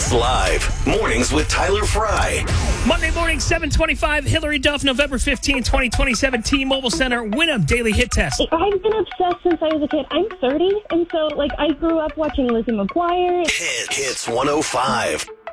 Hits Live. Mornings with Tyler Fry. Monday morning, 7:25. Hillary Duff, November 15, 2027. T-Mobile Center. Winamp Daily Hit Test. I've been obsessed since I was a kid. I'm 30, and so, I grew up watching Lizzie McGuire. Hits 105.